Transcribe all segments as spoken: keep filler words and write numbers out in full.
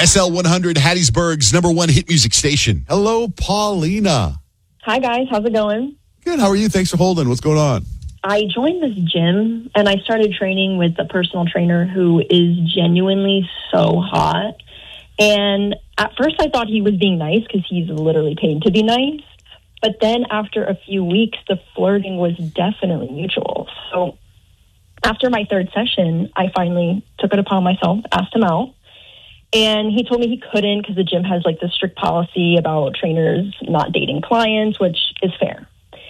S L one hundred, Hattiesburg's number one hit music station. Hello, Paulina. Hi, guys. How's it going? Good. How are you? Thanks for holding. What's going on? I joined this gym, and I started training with a personal trainer who is genuinely so hot. And at first, I thought he was being nice because he's literally paid to be nice. But then after a few weeks, the flirting was definitely mutual. So after my third session, I finally took it upon myself, asked him out. And he told me he couldn't because the gym has like this strict policy about trainers not dating clients, which is fair.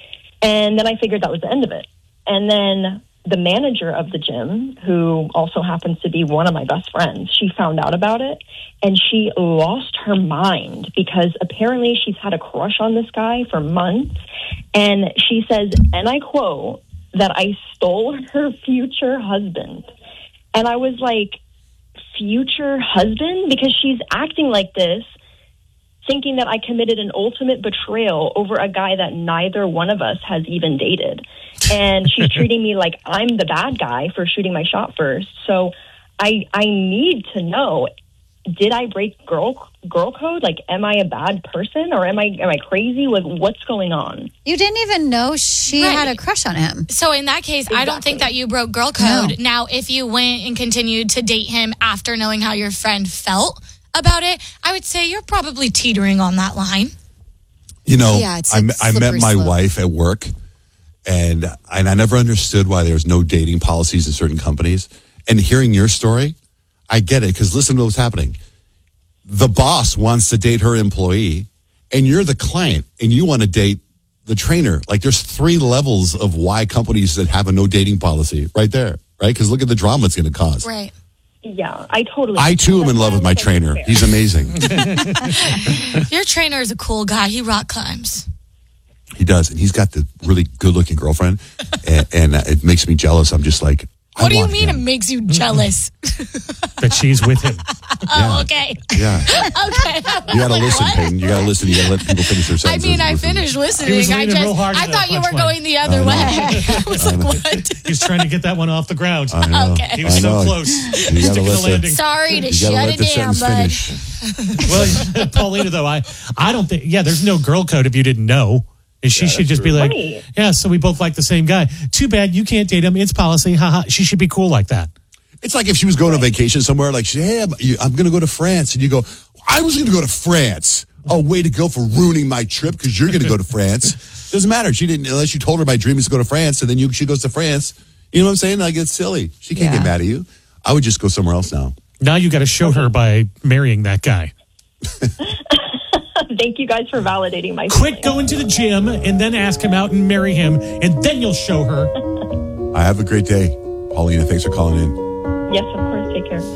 And then I figured that was the end of it. And then the manager of the gym, who also happens to be one of my best friends, she found out about it and she lost her mind because apparently she's had a crush on this guy for months. And she says, and I quote, that I stole her future husband. And I was like, future husband? Because she's acting like this, thinking that I committed an ultimate betrayal over a guy that neither one of us has even dated. And she's treating me like I'm the bad guy for shooting my shot first. So I I need to know, did I break girl girl code? Like, am I a bad person or am I am I crazy? Like, what's going on? You didn't even know she Right. had a crush on him. So in that case, I don't think that you broke girl code. No. Now, if you went and continued to date him after knowing how your friend felt about it, I would say you're probably teetering on that line. You know, Yeah, it's I, a I met slippery my slope. wife at work, and and I never understood why there was no dating policies in certain companies. And hearing your story, I get it, because listen to what's happening. The boss wants to date her employee, and you're the client, and you want to date the trainer. Like, there's three levels of why companies that have a no dating policy right there, right? Because look at the drama it's going to cause. Right. Yeah, I totally. I, too, am in That's love why with I my think it's trainer. fair. He's amazing. Your trainer is a cool guy. He rock climbs. He does, and he's got the really good-looking girlfriend, and, and uh, it makes me jealous. I'm just like, I What do you want mean him. it makes you jealous? That she's with him. Oh, okay. Yeah, Okay. you got to Like, listen, what? Peyton. You got to listen. You got to let people finish their I sentences. mean, I Listen. finished listening. He was I leaning just, real hard I to thought that you were punchline. going the other I know. way. I was like, what? He's trying to get that one off the ground. I know. Okay. He was I so know. close. You got to Sticking the let landing. the, Sorry to you got to shut let it the down, sentence bud. finish. Well, Paulina, though, I, I don't think, yeah, there's no girl code if you didn't know. And she Yeah, should that's just be true. like, Right. yeah, so we both like the same guy. Too bad you can't date him. It's policy. Haha. She should be cool like that. It's like if she was going on vacation somewhere, like, she, hey, I'm, you- I'm going to go to France. And you go, I was going to go to France. Oh, way to go for ruining my trip because you're going to go to France. Doesn't matter. She didn't, unless you told her my dream is to go to France, and then you, she goes to France. You know what I'm saying? Like, it's silly. She can't Yeah. get mad at you. I would just go somewhere else now. Now you got to show her by marrying that guy. Thank you guys for validating my Quick, feelings. go into the gym and then ask him out and marry him, and then you'll show her. I have a great day. Paulina, thanks for calling in. Yes, of course. Take care.